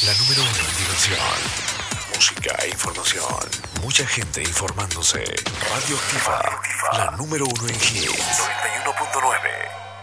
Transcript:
La número uno en diversión, música e información. Mucha gente informándose. Radio Activa, la número uno en hits. 91.9.